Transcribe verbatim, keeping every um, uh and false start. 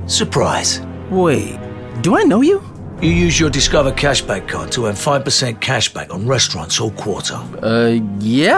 Surprise. Wait, do I know you? You use your Discover cashback card to earn five percent cashback on restaurants all quarter. Uh, yeah.